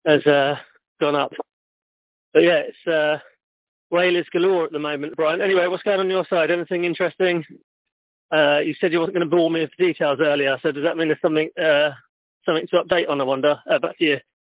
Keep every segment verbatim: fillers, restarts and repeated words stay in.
has uh, gone up. But yeah, it's uh, whalers galore at the moment, Brian. Anyway, what's going on your side? Anything interesting? Uh, you said you wasn't going to bore me with details earlier, so does that mean there's something uh, something to update on, I wonder? Uh, back to you.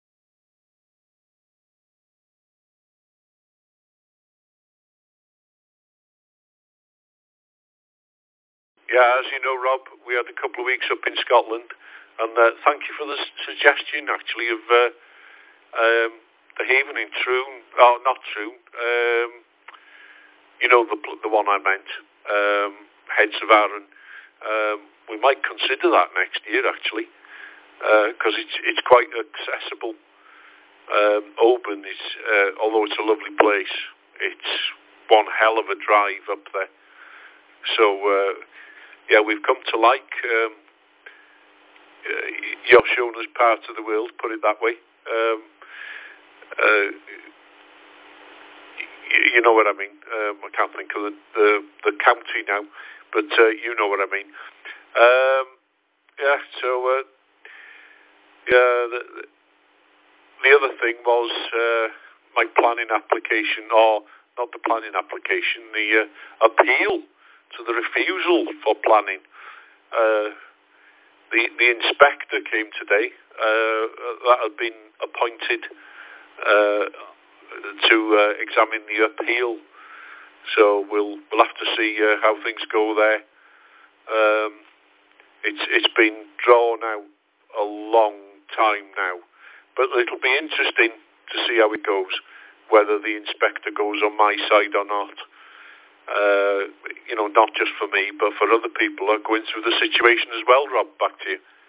Yeah, as you know, Rob, we had a couple of weeks up in Scotland, and uh, thank you for the suggestion, actually, of uh, um, the haven in Troon, oh, not Troon, um, you know, the the one I meant, um, Heads of Arran. Um, we might consider that next year, actually, because uh, it's it's quite accessible. Um, Oban is, uh, although it's a lovely place, it's one hell of a drive up there. So, uh, yeah, we've come to like um, uh, your shown us part of the world, put it that way. Um, uh, you, you know what I mean. Um, I can't think of the, the, the county now, but uh, you know what I mean. Um, yeah, so uh, yeah, the, the other thing was uh, my planning application, or not the planning application, the uh, appeal to the refusal for planning. Uh, the the inspector came today. Uh, that had been appointed uh, to uh, examine the appeal. So we'll we'll have to see uh, how things go there. Um, it's it's been drawn out a long time now, but it'll be interesting to see how it goes, whether the inspector goes on my side or not. Uh, you know, not just for me, but for other people who are going through the situation as well, Rob. Back to you.